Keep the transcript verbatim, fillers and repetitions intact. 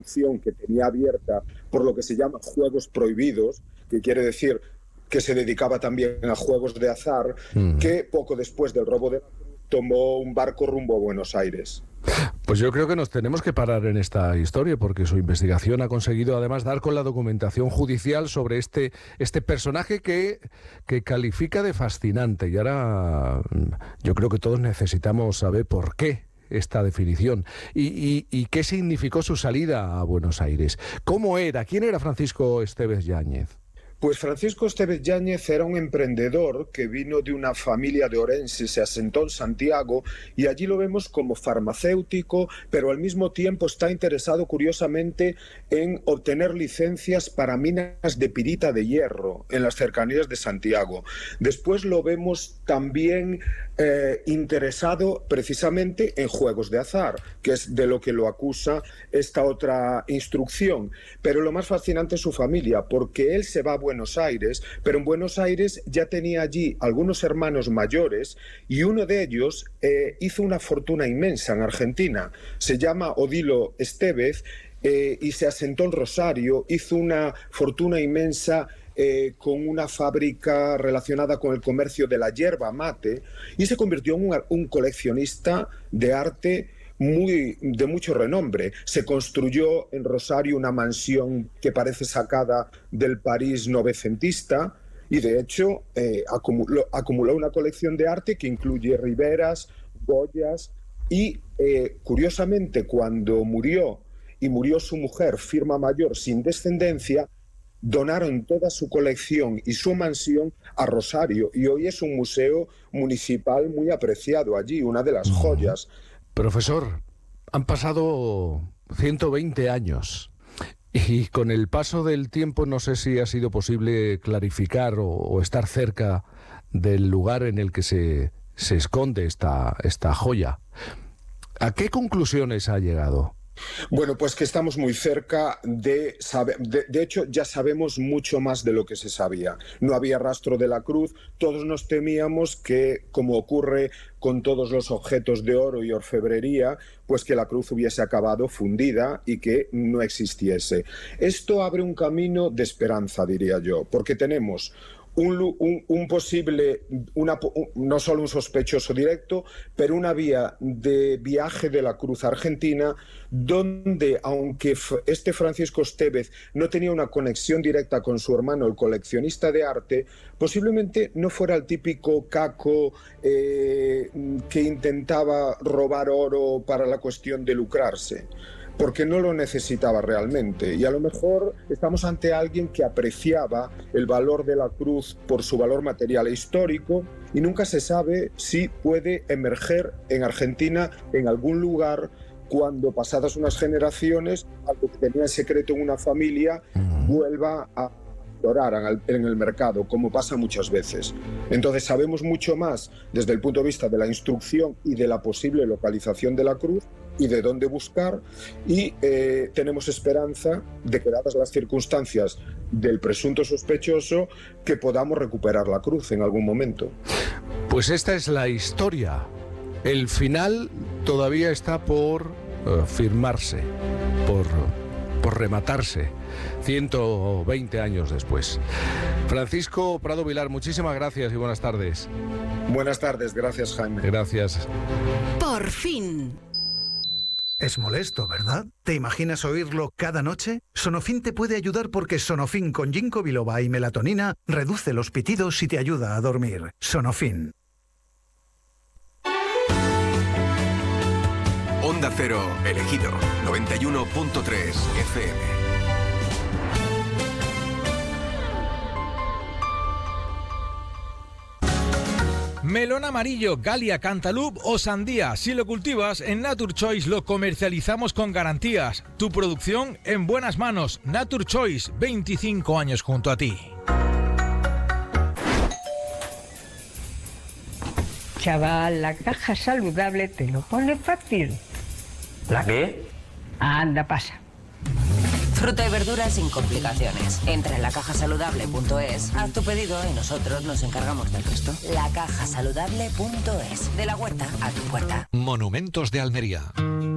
opción que tenía abierta por lo que se llama juegos prohibidos, que quiere decir que se dedicaba también a juegos de azar, mm. que poco después del robo de la cruz tomó un barco rumbo a Buenos Aires. Pues yo creo que nos tenemos que parar en esta historia, porque su investigación ha conseguido además dar con la documentación judicial sobre este, este personaje que, que califica de fascinante. Y ahora yo creo que todos necesitamos saber por qué esta definición y, y, y qué significó su salida a Buenos Aires. ¿Cómo era? ¿Quién era Francisco Estévez Yáñez? Pues Francisco Estévez Yáñez era un emprendedor que vino de una familia de Orense, se asentó en Santiago y allí lo vemos como farmacéutico, pero al mismo tiempo está interesado curiosamente en obtener licencias para minas de pirita de hierro en las cercanías de Santiago. Después lo vemos también eh, interesado precisamente en juegos de azar, que es de lo que lo acusa esta otra instrucción. Pero lo más fascinante es su familia, porque él se va a Buenos Aires, pero en Buenos Aires ya tenía allí algunos hermanos mayores y uno de ellos eh, hizo una fortuna inmensa en Argentina. Se llama Odilo Estévez eh, y se asentó en Rosario, hizo una fortuna inmensa eh, con una fábrica relacionada con el comercio de la yerba mate y se convirtió en un, un coleccionista de arte muy de mucho renombre. Se construyó en Rosario una mansión que parece sacada del París novecentista y de hecho eh, acumuló, acumuló una colección de arte que incluye riberas, Goyas y eh, curiosamente cuando murió y murió su mujer, Firma Mayor, sin descendencia, donaron toda su colección y su mansión a Rosario y hoy es un museo municipal muy apreciado allí, una de las joyas. Profesor, han pasado ciento veinte años y con el paso del tiempo no sé si ha sido posible clarificar o, o estar cerca del lugar en el que se, se esconde esta, esta joya. ¿A qué conclusiones ha llegado? Bueno, pues que estamos muy cerca de saber, de, de hecho ya sabemos mucho más de lo que se sabía. No había rastro de la cruz, todos nos temíamos que, como ocurre con todos los objetos de oro y orfebrería, pues que la cruz hubiese acabado fundida y que no existiese. Esto abre un camino de esperanza, diría yo, porque tenemos Un, un, un posible, una, un, no solo un sospechoso directo, pero una vía de viaje de la cruz argentina, donde aunque este Francisco Estévez no tenía una conexión directa con su hermano, el coleccionista de arte, posiblemente no fuera el típico caco eh, que intentaba robar oro para la cuestión de lucrarse, porque no lo necesitaba realmente. Y a lo mejor estamos ante alguien que apreciaba el valor de la cruz por su valor material e histórico y nunca se sabe si puede emerger en Argentina en algún lugar cuando pasadas unas generaciones algo que tenía en secreto en una familia vuelva a explorar en el mercado, como pasa muchas veces. Entonces sabemos mucho más desde el punto de vista de la instrucción y de la posible localización de la cruz y de dónde buscar y eh, tenemos esperanza de que, dadas las circunstancias del presunto sospechoso, que podamos recuperar la cruz en algún momento. Pues esta es la historia. El final todavía está por uh, firmarse, por, por rematarse, ciento veinte años después. Francisco Prado Vilar, muchísimas gracias y buenas tardes. Buenas tardes, gracias Jaime. Gracias. Por fin. Es molesto, ¿verdad? ¿Te imaginas oírlo cada noche? Sonofin te puede ayudar porque Sonofin con ginkgo biloba y melatonina reduce los pitidos y te ayuda a dormir. Sonofin. Onda Cero, elegido, noventa y uno punto tres F M. Melón amarillo, Galia, Cantaloupe o sandía. Si lo cultivas, en Nature Choice lo comercializamos con garantías. Tu producción en buenas manos. Nature Choice, veinticinco años junto a ti. Chaval, la caja saludable te lo pone fácil. ¿La qué? Anda, pasa. Fruta y verduras sin complicaciones. Entra en la caja saludable punto es, haz tu pedido y nosotros nos encargamos del resto. la caja saludable punto es. De la huerta a tu puerta. Monumentos de Almería.